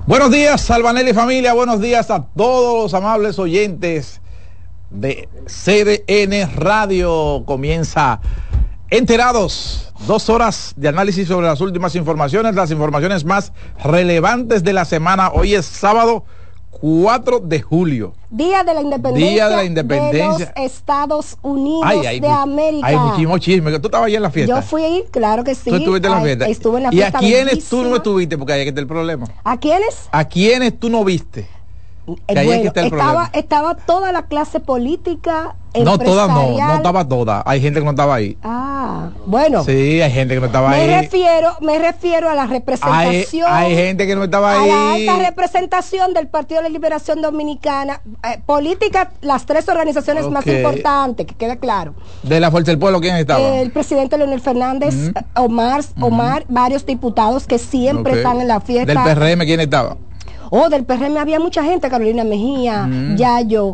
Buenos días, Salvanelli familia, buenos días a todos los amables oyentes de CDN Radio. Comienza Enterados, 2 horas de análisis sobre las últimas informaciones, las informaciones más relevantes de la semana. Hoy es sábado 4 de julio. Día de la Independencia de los Estados Unidos de América. Hay muchísimo chisme. ¿Tú estabas ahí en la fiesta? Yo fui ahí, claro que sí. ¿Tú estuviste en la fiesta? Estuve en la fiesta. ¿Y a quiénes tú no estuviste? Porque ahí está el problema. ¿A quiénes? ¿A quiénes tú no viste? Bueno, estaba toda la clase política. No toda, no estaba toda. Hay gente que no estaba ahí. Ah, bueno. Sí, hay gente que no estaba ahí. Me refiero a la representación. Hay gente que no estaba ahí. A la alta representación del Partido de la Liberación Dominicana. Política, las 3 organizaciones más importantes, que quede claro. De la Fuerza del Pueblo, ¿quién estaba? El presidente Leonel Fernández, Omar, varios diputados que siempre están en la fiesta. ¿Del PRM quién estaba? Del PRM había mucha gente, Carolina Mejía, Yayo,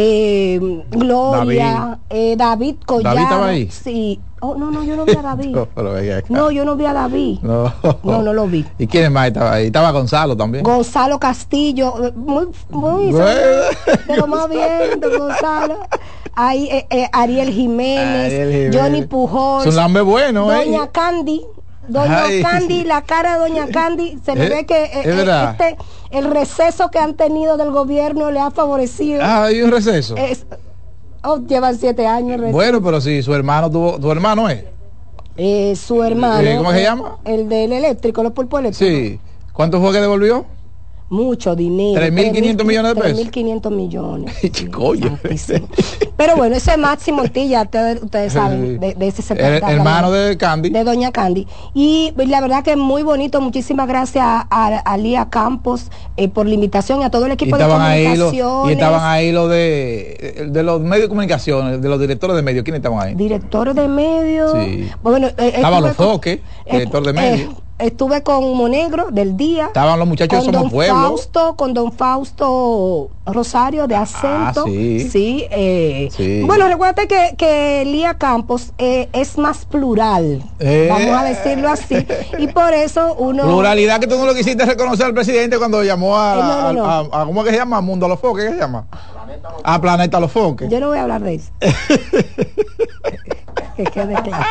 Gloria, David Collado. ¿David estaba ahí? Sí. No, yo no vi a David. No, yo no vi a David. No, lo vi. ¿Y quién más estaba ahí? Estaba Gonzalo también. Gonzalo Castillo, muy de lo más bien de Gonzalo. Ahí Ariel Jiménez, Johnny Pujol. Es un lambe bueno, Doña Candy. Candy, la cara de Doña Candy, se le ve que el receso que han tenido del gobierno le ha favorecido. Hay un receso. Llevan 7 años. Bueno, pero si su hermano tuvo, ¿tu hermano es? Su hermano. ¿Cómo se llama? El del eléctrico, los pulpos eléctricos. Sí. ¿Cuánto fue que devolvió? Mucho dinero. 3.500 millones de pesos. 3.500 millones. Coño. Pero bueno, ese es Máximo Ortilla, ustedes saben, de ese sector. El hermano de Candy. De Doña Candy. Y la verdad que es muy bonito. Muchísimas gracias a Lía Campos por la invitación y a todo el equipo de comunicaciones. Y estaban ahí los de los medios de comunicación, de los directores de medios. ¿Quiénes estaban ahí? Directores de medios. Sí. Bueno, estaba Los Foques, director de medios. Estuve con Monegro del Día. Estaban los muchachos de Somos Pueblo. Con don Fausto Rosario de Acento. Sí. Bueno, recuérdate que Lía Campos es más plural. Vamos a decirlo así. Y por eso uno. Pluralidad que tú no lo quisiste reconocer al presidente cuando llamó a ¿cómo es que se llama? Mundo a los Foques, ¿qué se llama? A Planeta Los Foques. Yo no voy a hablar de eso. Que quede claro.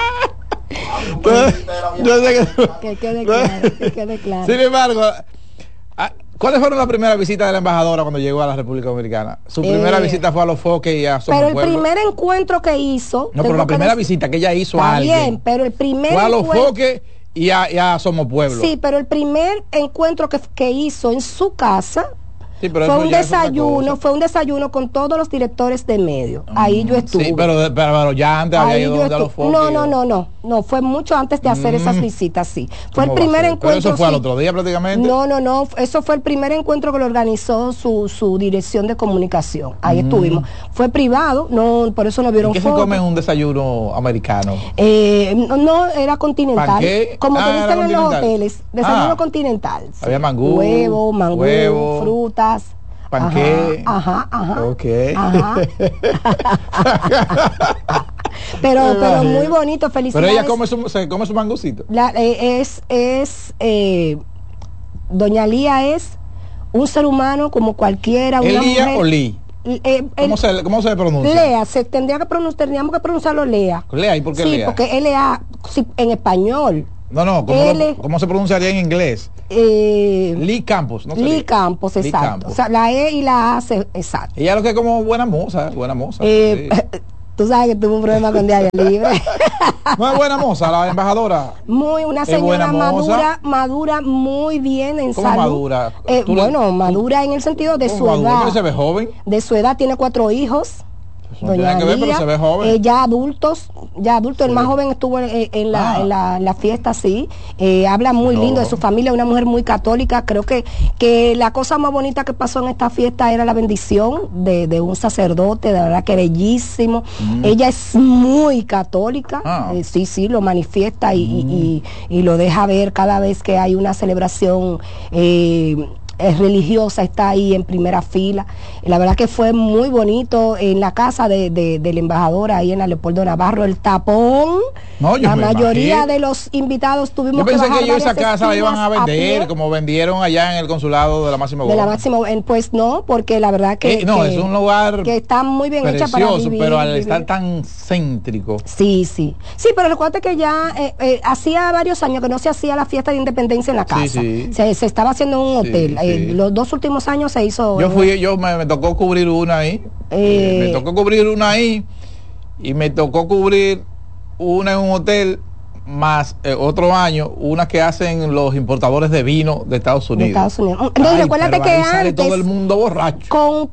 Que quede claro. Sin embargo, ¿cuáles fueron las primeras visitas de la embajadora cuando llegó a la República Dominicana? Su primera visita fue a Los Foques y a Somos Pueblo. Pero el primer encuentro que hizo. No, pero la primera visita que ella hizo a alguien. Bien, pero el primer fue a Los Foques y a Somos Pueblo. Sí, pero el primer encuentro que hizo en su casa. Sí, pero fue un desayuno con todos los directores de medios. Ahí yo estuve. Sí, pero ya antes había ido a Los Foques. No, fue mucho antes de hacer esas visitas, sí. Fue el primer encuentro. ¿Pero eso fue al otro día prácticamente? No, eso fue el primer encuentro que lo organizó su dirección de comunicación. Ahí estuvimos. Fue privado, por eso no vieron fotos. ¿Qué se come en un desayuno americano? No, era continental. Como te dicen en los hoteles, desayuno continental. Sí. Había mangú, huevo, frutas. Panqué. Ajá. Ok. Ajá. pero muy bonito, felicidades. Pero ella se come su mangucito. Doña Lía es un ser humano como cualquiera. ¿Lía o Lee? ¿Cómo se pronuncia? Lea, tendríamos que pronunciarlo Lea. Lea, ¿y por qué Lea? Sí, porque L-A en español. No, ¿cómo se pronunciaría en inglés? Lee Campos, ¿no? Lee Campos, exacto. Campos. O sea, la E y la A, exacto. Ella lo que es como buena moza. Sí. Tú sabes que tuve un problema con Diario Libre. No es buena moza, la embajadora. Una señora madura, muy bien en ¿Cómo salud. Madura? Madura en el sentido de su edad. ¿Se ve joven? De su edad, tiene 4 hijos. Doña Lía, pero se ve joven. Ya adultos, el más joven estuvo en la fiesta, sí. Habla muy lindo de su familia, una mujer muy católica. Creo que la cosa más bonita que pasó en esta fiesta era la bendición de un sacerdote, de verdad que bellísimo. Ella es muy católica, sí, lo manifiesta y lo deja ver cada vez que hay una celebración religiosa está ahí en primera fila. La verdad que fue muy bonito en la casa del embajador ahí en la Leopoldo Navarro, el tapón. No, la mayoría de los invitados tuvimos que bajar. Yo pensé que ellos esa casa la iban a vender, como vendieron allá en el consulado de la Máximo Gómez. De la Máximo, pues no, porque la verdad que no, es un lugar que está muy bien hecha para vivir, pero al estar tan céntrico. Sí, pero recuerda que ya hacía varios años que no se hacía la fiesta de independencia en la casa. Se estaba haciendo en un hotel. Los 2 últimos años se hizo. Me tocó cubrir una ahí. Me tocó cubrir una ahí y me tocó cubrir una en un hotel, más otro año una que hacen los importadores de vino de Estados Unidos. Entonces recuérdate que antes todo el mundo borracho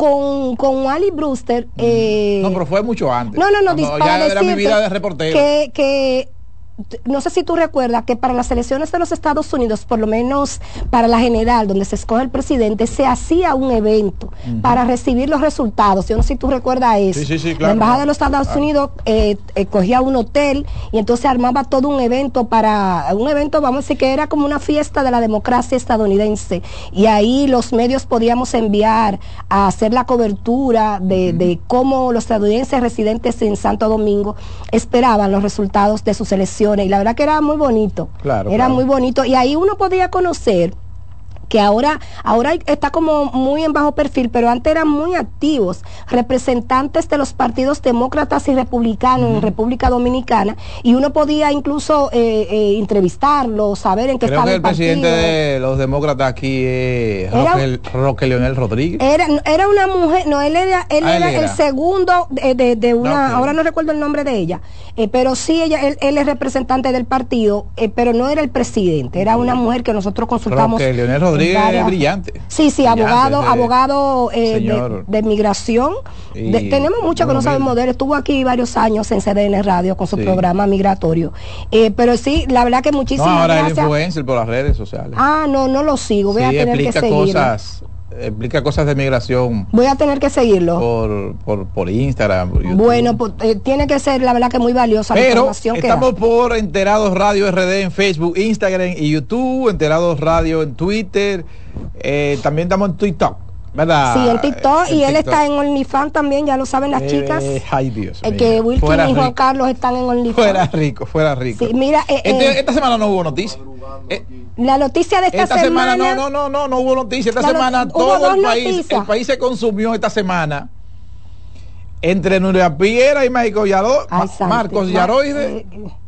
con Wally Brewster no, pero fue mucho antes. No, ya era mi vida de reportero. Que no sé si tú recuerdas que para las elecciones de los Estados Unidos, por lo menos para la general, donde se escoge el presidente, se hacía un evento para recibir los resultados. Yo no sé si tú recuerdas eso. Sí, claro. La Embajada de los Estados Unidos cogía un hotel y entonces armaba todo un evento vamos a decir que era como una fiesta de la democracia estadounidense. Y ahí los medios podíamos enviar a hacer la cobertura de cómo los estadounidenses residentes en Santo Domingo esperaban los resultados de sus elecciones. Y la verdad que era muy bonito. Era muy bonito. Y ahí uno podía conocer que ahora está como muy en bajo perfil, pero antes eran muy activos, representantes de los partidos demócratas y republicanos en República Dominicana, y uno podía incluso entrevistarlos, saber en qué estaba el partido. Creo que el presidente de los demócratas aquí es Roque Leonel Rodríguez. Era una mujer, no, él era el segundo de una, ahora no recuerdo el nombre de ella, pero sí él es representante del partido, pero no era el presidente, era una mujer que nosotros consultamos. Roque Leonel Rodríguez es brillante. Sí, abogado de migración. Tenemos mucho que no sabemos de él. Estuvo aquí varios años en CDN Radio con su programa migratorio. Pero sí, la verdad que muchísimas gracias. Ahora es influencer por las redes sociales. No lo sigo. Voy a tener que seguirlo. Explica cosas de migración. Voy a tener que seguirlo. Por Instagram, por YouTube. Bueno, tiene que ser, la verdad que muy valiosa la información que estamos por Enterados Radio RD en Facebook, Instagram y YouTube, Enterados Radio en Twitter, también estamos en TikTok, ¿verdad? Sí, en TikTok, y él está en OnlyFans también, ya lo saben las chicas. Ay, Dios mío. Que Wilkin y Juan Carlos están en OnlyFans. Fuera rico. Sí, mira, esta semana no hubo noticias. La noticia de esta semana no hubo noticia. Esta semana todo el país se consumió esta semana entre Nuria Piera y Marcos Yaroide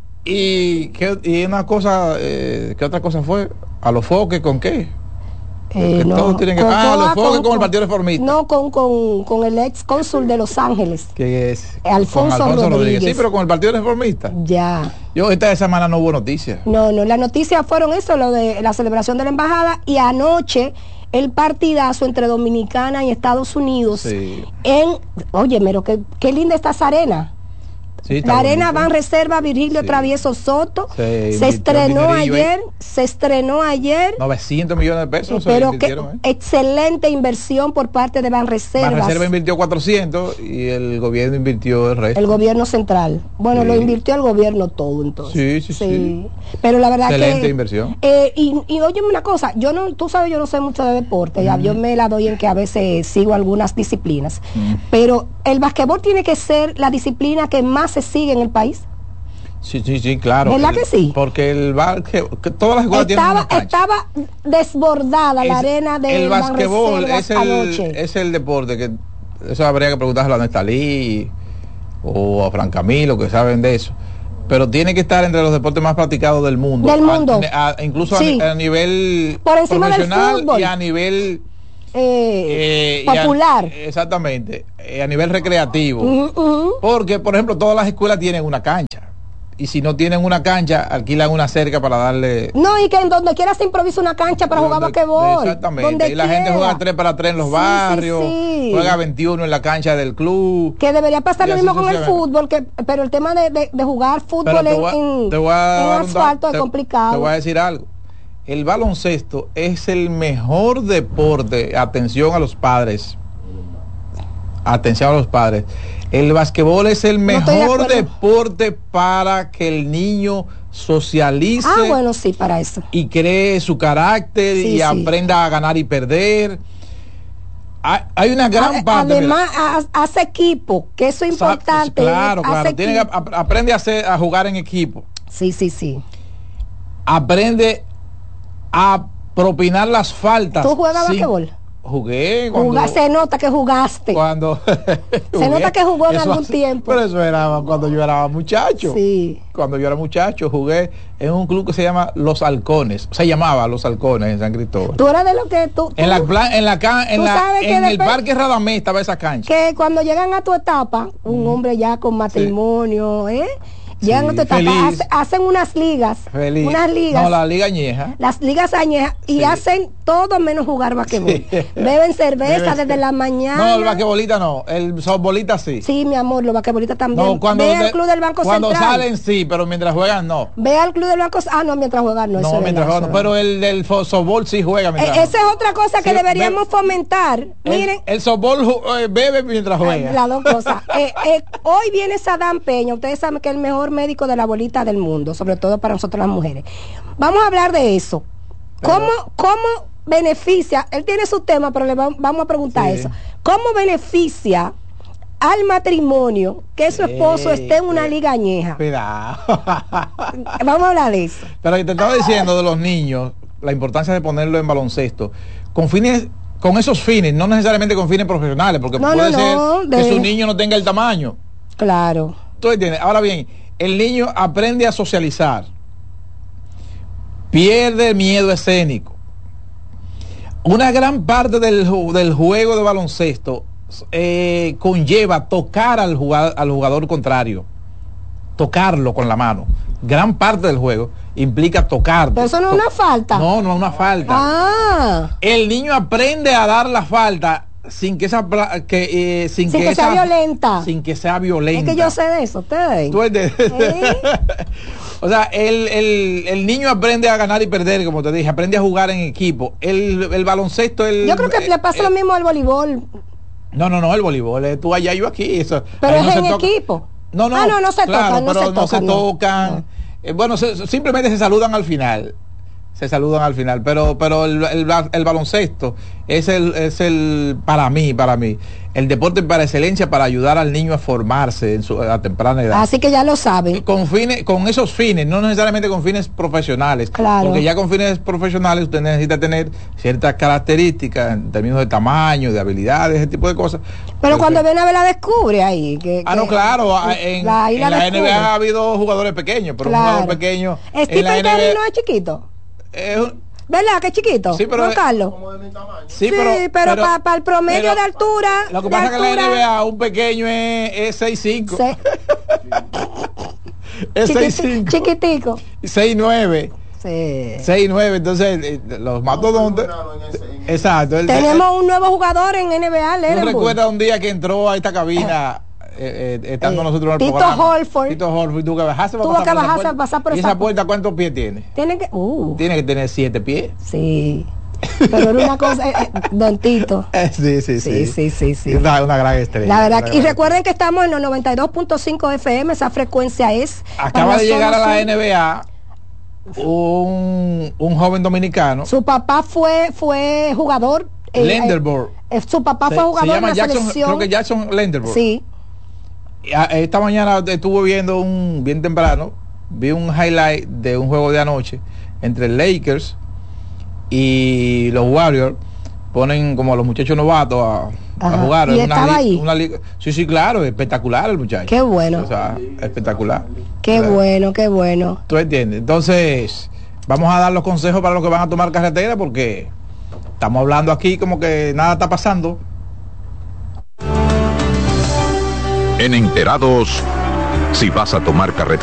y una cosa, ¿qué otra cosa fue? ¿A los foques con qué? Todos tienen que los foques con el Partido Reformista. No, con el ex cónsul de Los Ángeles, que es Alfonso Rodríguez. Sí, pero con el Partido Reformista. Ya. Esta semana no hubo noticias. No, las noticias fueron eso, lo de la celebración de la embajada, y anoche el partidazo entre Dominicana y Estados Unidos. Sí. Oye, pero qué linda está esa arena. Sí, la arena Banreserva Virgilio Travieso Soto se estrenó ayer 900 millones de pesos, pero qué excelente inversión por parte de Banreserva. Banreserva invirtió 400 y el gobierno invirtió el resto. El gobierno central, lo invirtió el gobierno todo, entonces. Sí. Pero la verdad excelente inversión. Y óyeme una cosa, tú sabes, yo no sé mucho de deporte, yo me la doy en que a veces sigo algunas disciplinas, pero el basquetbol tiene que ser la disciplina que más se sigue en el país. Sí, claro. ¿Verdad que sí? Porque todas las escuelas tienen una cancha. Estaba desbordada la arena del basquetbol es el deporte que eso habría que preguntárselo a Nestalí o a Fran Camilo, que saben de eso. Pero tiene que estar entre los deportes más practicados del mundo. Incluso a nivel por encima profesional del fútbol. Y a nivel popular. Exactamente, a nivel recreativo. Porque, por ejemplo, todas las escuelas tienen una cancha. Y si no tienen una cancha, alquilan una cerca para darle. No, y que en donde quiera se improvisa una cancha para jugar basquetbol. Exactamente. Y la gente juega 3x3 en los barrios, juega 21 en la cancha del club. Que debería pasar lo mismo con el fútbol, pero el tema de jugar fútbol en asfalto es complicado. Te voy a decir algo. El baloncesto es el mejor deporte, atención a los padres, atención a los padres, el basquetbol es el mejor deporte para que el niño socialice. Bueno, sí, para eso. Y cree su carácter y aprenda a ganar y perder. Hay una gran parte. Además, hace equipo, que eso es importante. Claro. Aprende a jugar en equipo. Sí. Aprende a propinar las faltas. ¿Tú juegas basquetbol? Jugué. Se nota que jugaste. Se nota que jugó en algún tiempo. Pero eso era cuando yo era muchacho. Sí. Cuando yo era muchacho jugué en un club que se llama Los Halcones. Se llamaba Los Halcones en San Cristóbal. Tú eras de lo que tú. En el Parque Radamés estaba esa cancha. Que cuando llegan a tu etapa, un hombre ya con matrimonio, llegan a tu etapa, hacen unas ligas. Feliz. No, la liga añeja. Las ligas añejas y hacen todo menos jugar basquetbol. Sí. Beben cerveza desde la mañana. No, el basquetbolista no, el softbolista sí. Sí, mi amor, los basquetbolistas también. No, Ve al Club del Banco Central. Cuando salen sí, pero mientras juegan no. Ve al Club del Banco. No, mientras juegan no. No, mientras juegan no, pero el del softball sí juega mientras esa es otra cosa que deberíamos fomentar. Miren. El softball bebe mientras juega. Las dos cosas. Hoy viene Sadam Peña, ustedes saben que es el mejor médico de la bolita del mundo, sobre todo para nosotros las mujeres. Vamos a hablar de eso. ¿Cómo beneficia? Él tiene su tema, pero le vamos a preguntar eso. ¿Cómo beneficia al matrimonio que su esposo esté en una liga añeja? Cuidado. Vamos a hablar de eso. Pero te estaba diciendo de los niños, la importancia de ponerlo en baloncesto, con esos fines, no necesariamente con fines profesionales, porque puede ser que su niño no tenga el tamaño. Claro. ¿Tú entiendes? Ahora bien, el niño aprende a socializar, pierde el miedo escénico. Una gran parte del juego de baloncesto conlleva tocar al jugador contrario, tocarlo con la mano. Gran parte del juego implica tocar. Pero eso no es una falta. No es una falta. El niño aprende a dar la falta sin que sea violenta. Sin que sea violenta. Es que yo sé de eso, ustedes. O sea, el niño aprende a ganar y perder, como te dije, aprende a jugar en equipo. El baloncesto, yo creo que le pasa lo mismo al voleibol. No, el voleibol, tú allá, yo aquí. Eso, pero es en equipo. No se tocan. Bueno, simplemente se saludan al final. Pero el baloncesto es el para mí el deporte para excelencia para ayudar al niño a formarse a temprana edad. Así que ya lo saben. Con esos fines, no necesariamente con fines profesionales. Claro. Porque ya con fines profesionales usted necesita tener ciertas características en términos de tamaño, de habilidades, ese tipo de cosas. Pero cuando viene a ver la descubre ahí. No, claro. En la NBA ha habido jugadores pequeños, pero un jugador pequeño. Stephen Curry no es chiquito. ¿Verdad? Que chiquito. Sí, pero Carlos. Como de mi tamaño. Pero para el promedio de altura. Lo que pasa es que en la NBA un pequeño es 6'5". Es 6'5". Chiquitico. 6'9". Sí. 6'9", entonces los mastodontes. Exacto. Tenemos un nuevo jugador en NBA. ¿Tú recuerdas un día que entró a esta cabina? Estando nosotros en el programa. Tito Holford, tuvo que bajarse a pasar por esa puerta. ¿Y esa puerta cuántos pies tiene? Tiene que tener 7 pies. Sí. Pero era una cosa, don Tito. Sí. Una gran estrella. La verdad. Y recuerden que estamos en los 92.5 FM, esa frecuencia es. Acaba de llegar a la NBA un joven dominicano. Su papá fue jugador. Lenderborg. Su papá fue jugador se llama de la selección. Creo que Jackson Lenderborg. Sí. Esta mañana estuve viendo bien temprano, vi un highlight de un juego de anoche entre Lakers y los Warriors. Ponen como a los muchachos novatos a jugar. ¿Y estaba ahí? Una liga. Sí, claro, espectacular el muchacho. Qué bueno. O sea, espectacular. Qué bueno. ¿Tú entiendes? Entonces, vamos a dar los consejos para los que van a tomar carretera, porque estamos hablando aquí como que nada está pasando. En Enterados, si vas a tomar carretera.